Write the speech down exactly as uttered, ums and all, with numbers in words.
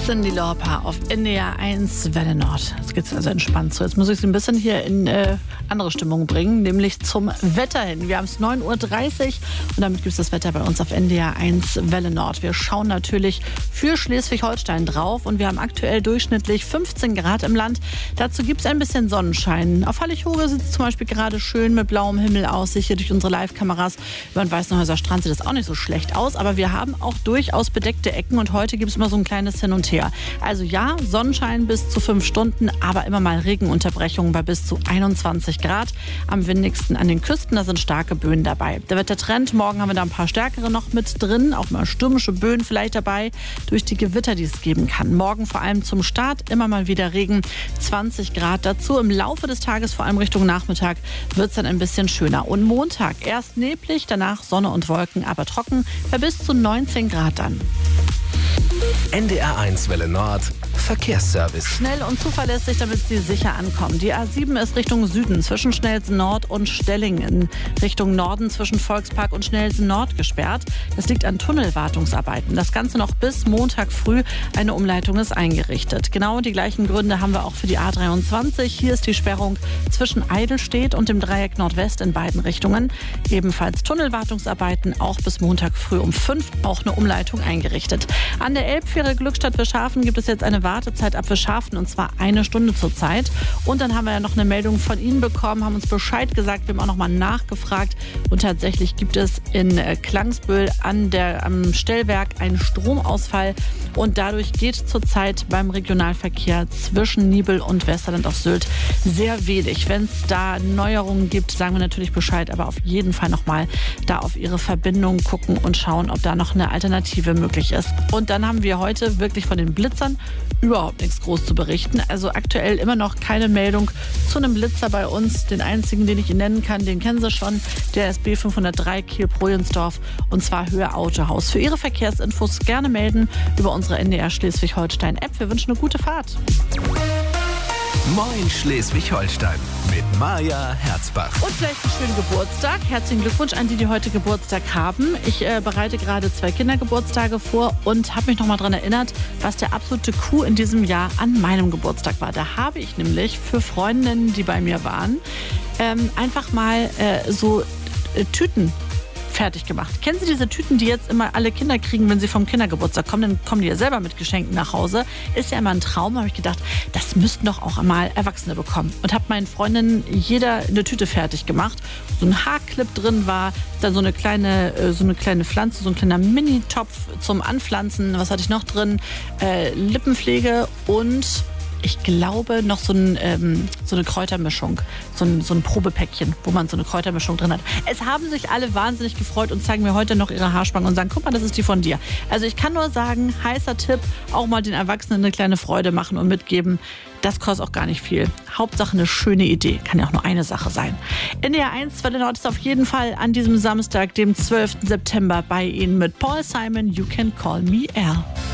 Cyndi Lauper auf N D R eins Welle Nord. Jetzt geht's also entspannt zu. Jetzt muss ich Sie ein bisschen hier in äh, andere Stimmung bringen, nämlich zum Wetter hin. Wir haben es neun Uhr dreißig und damit gibt es das Wetter bei uns auf N D R eins Welle Nord. Wir schauen natürlich für Schleswig-Holstein drauf und wir haben aktuell durchschnittlich fünfzehn Grad im Land. Dazu gibt es ein bisschen Sonnenschein. Auf Hallig-Hoge sieht es zum Beispiel gerade schön mit blauem Himmel aus. Sicher durch unsere Live-Kameras über den Weißenhäuser Strand sieht das auch nicht so schlecht aus, aber wir haben auch durchaus bedeckte Ecken und heute gibt es immer so ein kleines Hin und Her. Also ja, Sonnenschein bis zu fünf Stunden, aber immer mal Regenunterbrechungen bei bis zu einundzwanzig Grad. Am windigsten an den Küsten, da sind starke Böen dabei. Der Wettertrend, morgen haben wir da ein paar stärkere noch mit drin, auch mal stürmische Böen vielleicht dabei, durch die Gewitter, die es geben kann. Morgen vor allem zum Start immer mal wieder Regen, zwanzig Grad dazu. Im Laufe des Tages, vor allem Richtung Nachmittag, wird es dann ein bisschen schöner. Und Montag erst neblig, danach Sonne und Wolken, aber trocken, bei bis zu neunzehn Grad dann. N D R eins Welle Nord Verkehrsservice. Schnell und zuverlässig, damit Sie sicher ankommen. Die A sieben ist Richtung Süden zwischen Schnellsen Nord und Stelling, in Richtung Norden zwischen Volkspark und Schnellsen Nord gesperrt. Das liegt an Tunnelwartungsarbeiten. Das Ganze noch bis Montag früh. Eine Umleitung ist eingerichtet. Genau die gleichen Gründe haben wir auch für die A dreiundzwanzig. Hier ist die Sperrung zwischen Eidelstedt und dem Dreieck Nordwest in beiden Richtungen. Ebenfalls Tunnelwartungsarbeiten, auch bis Montag früh um fünf. Auch eine Umleitung eingerichtet. An der Elbfähre Glückstadt Fischhafen gibt es jetzt eine Wartezeit ab Fischhafen und zwar eine Stunde zur Zeit. Und dann haben wir ja noch eine Meldung von Ihnen bekommen, haben uns Bescheid gesagt, wir haben auch noch mal nachgefragt und tatsächlich gibt es in Klangsbühl an der, am Stellwerk einen Stromausfall und dadurch geht zurzeit beim Regionalverkehr zwischen Nibel und Westerland auf Sylt sehr wenig. Wenn es da Neuerungen gibt, sagen wir natürlich Bescheid, aber auf jeden Fall noch mal da auf Ihre Verbindung gucken und schauen, ob da noch eine Alternative möglich ist. Und dann haben wir heute wirklich von den Blitzern überhaupt nichts groß zu berichten. Also aktuell immer noch keine Meldung zu einem Blitzer bei uns. Den einzigen, den ich Ihnen nennen kann, den kennen Sie schon. Der ist B fünfhundertdrei Kiel-Projensdorf und zwar Höhe Autohaus. Für Ihre Verkehrsinfos gerne melden über unsere N D R Schleswig-Holstein-App. Wir wünschen eine gute Fahrt. Moin Schleswig-Holstein mit Maja Herzbach. Und vielleicht einen schönen Geburtstag. Herzlichen Glückwunsch an die, die heute Geburtstag haben. Ich äh, bereite gerade zwei Kindergeburtstage vor und habe mich noch mal daran erinnert, was der absolute Coup in diesem Jahr an meinem Geburtstag war. Da habe ich nämlich für Freundinnen, die bei mir waren, ähm, einfach mal äh, so äh, Tüten fertig gemacht. Kennen Sie diese Tüten, die jetzt immer alle Kinder kriegen, wenn sie vom Kindergeburtstag kommen? Dann kommen die ja selber mit Geschenken nach Hause. Ist ja immer ein Traum. Da habe ich gedacht, das müssten doch auch einmal Erwachsene bekommen. Und habe meinen Freundinnen jeder eine Tüte fertig gemacht. So ein Haarclip drin war, dann so eine kleine, so eine kleine Pflanze, so ein kleiner Mini-Topf zum Anpflanzen. Was hatte ich noch drin? Äh, Lippenpflege und ich glaube, noch so, ein, ähm, so eine Kräutermischung, so ein, so ein Probepäckchen, wo man so eine Kräutermischung drin hat. Es haben sich alle wahnsinnig gefreut und zeigen mir heute noch ihre Haarspangen und sagen, guck mal, das ist die von dir. Also ich kann nur sagen, heißer Tipp, auch mal den Erwachsenen eine kleine Freude machen und mitgeben. Das kostet auch gar nicht viel. Hauptsache eine schöne Idee. Kann ja auch nur eine Sache sein. N D R eins Welle Nord ist auf jeden Fall an diesem Samstag, dem zwölften September, bei Ihnen mit Paul Simon, You Can Call Me Al.